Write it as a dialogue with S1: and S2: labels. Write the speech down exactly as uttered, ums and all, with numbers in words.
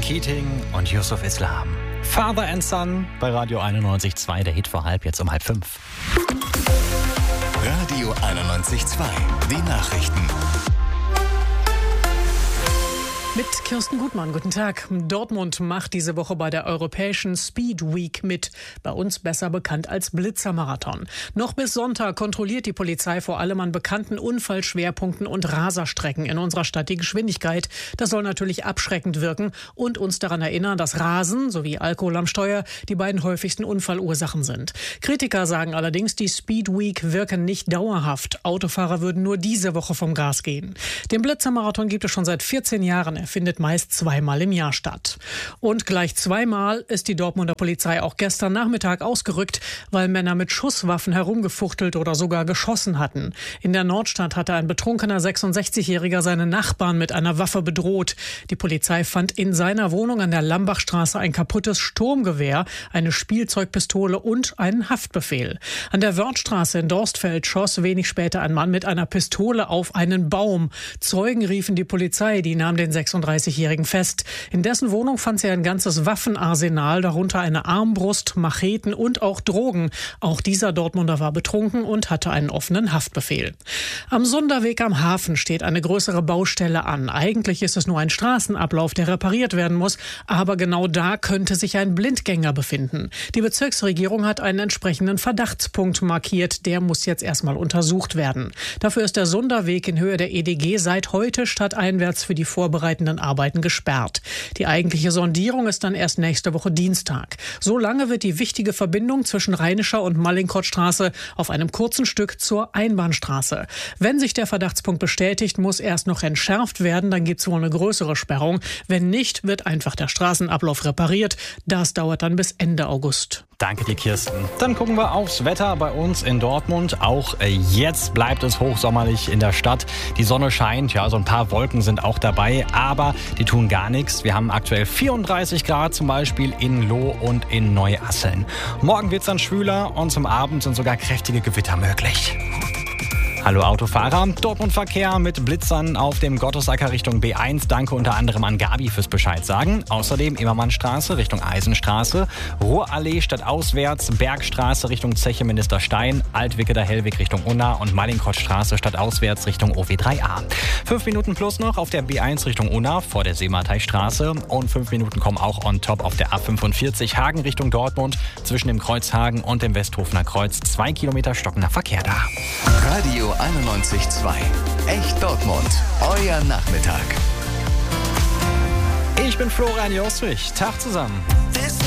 S1: Keating und Yusuf Islam. Father and Son bei Radio einundneunzig Komma zwei, der Hit vor halb, jetzt um halb fünf.
S2: Radio einundneunzig Komma zwei, die Nachrichten.
S3: Mit Kirsten Gutmann, guten Tag. Dortmund macht diese Woche bei der Europäischen Speed Week mit, bei uns besser bekannt als Blitzermarathon. Noch bis Sonntag kontrolliert die Polizei vor allem an bekannten Unfallschwerpunkten und Raserstrecken in unserer Stadt die Geschwindigkeit. Das soll natürlich abschreckend wirken und uns daran erinnern, dass Rasen sowie Alkohol am Steuer die beiden häufigsten Unfallursachen sind. Kritiker sagen allerdings, die Speed Week wirken nicht dauerhaft. Autofahrer würden nur diese Woche vom Gas gehen. Den Blitzermarathon gibt es schon seit vierzehn Jahren. Er findet meist zweimal im Jahr statt. Und gleich zweimal ist die Dortmunder Polizei auch gestern Nachmittag ausgerückt, weil Männer mit Schusswaffen herumgefuchtelt oder sogar geschossen hatten. In der Nordstadt hatte ein betrunkener sechsundsechzigjähriger seinen Nachbarn mit einer Waffe bedroht. Die Polizei fand in seiner Wohnung an der Lambachstraße ein kaputtes Sturmgewehr, eine Spielzeugpistole und einen Haftbefehl. An der Wörthstraße in Dorstfeld schoss wenig später ein Mann mit einer Pistole auf einen Baum. Zeugen riefen die Polizei, die nahm den sechsunddreißigjährigen fest. In dessen Wohnung fand sie ein ganzes Waffenarsenal, darunter eine Armbrust, Macheten und auch Drogen. Auch dieser Dortmunder war betrunken und hatte einen offenen Haftbefehl. Am Sunderweg am Hafen steht eine größere Baustelle an. Eigentlich ist es nur ein Straßenablauf, der repariert werden muss, aber genau da könnte sich ein Blindgänger befinden. Die Bezirksregierung hat einen entsprechenden Verdachtspunkt markiert. Der muss jetzt erstmal untersucht werden. Dafür ist der Sunderweg in Höhe der E D G seit heute stadteinwärts für die vorbereitenden Arbeiten gesperrt. Die eigentliche Sondierung ist dann erst nächste Woche Dienstag. So lange wird die wichtige Verbindung zwischen Rheinischer und Mallinckrodtstraße auf einem kurzen Stück zur Einbahnstraße. Wenn sich der Verdachtspunkt bestätigt, muss erst noch entschärft werden, dann gibt es wohl eine größere Sperrung. Wenn nicht, wird einfach der Straßenablauf repariert. Das dauert dann bis Ende August.
S1: Danke dir, Kirsten. Dann gucken wir aufs Wetter bei uns in Dortmund. Auch äh, jetzt bleibt es hochsommerlich in der Stadt. Die Sonne scheint, ja, so ein paar Wolken sind auch dabei, aber die tun gar nichts. Wir haben aktuell vierunddreißig Grad zum Beispiel in Loh und in Neuasseln. Morgen wird es dann schwüler und zum Abend sind sogar kräftige Gewitter möglich. Hallo Autofahrer, Dortmund-Verkehr mit Blitzern auf dem Gottesacker Richtung B eins. Danke unter anderem an Gabi fürs Bescheid sagen. Außerdem Immermannstraße Richtung Eisenstraße, Ruhrallee stadtauswärts, Bergstraße Richtung Zeche Ministerstein, Altwickeler Hellweg Richtung Unna und Mallinckrodtstraße stadtauswärts Richtung O W drei A. Fünf Minuten plus noch auf der B eins Richtung Unna vor der Seemarteichstraße und fünf Minuten kommen auch on top auf der A fünfundvierzig Hagen Richtung Dortmund zwischen dem Kreuz Hagen und dem Westhofener Kreuz. Zwei Kilometer stockender Verkehr da.
S2: Radio einundneunzig Komma zwei. Echt Dortmund. Euer Nachmittag.
S1: Ich bin Florian Joswig. Tag zusammen.